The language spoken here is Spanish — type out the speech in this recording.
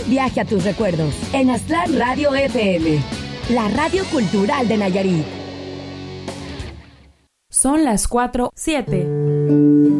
viaje a tus recuerdos en Aztlán Radio FM, la radio cultural de Nayarit. Son las 4:07.